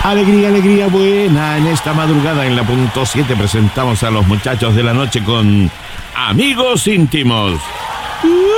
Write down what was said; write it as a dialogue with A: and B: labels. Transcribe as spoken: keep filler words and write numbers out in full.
A: Alegría, alegría buena. En esta madrugada en la punto siete presentamos a los muchachos de la noche con Amigos Íntimos.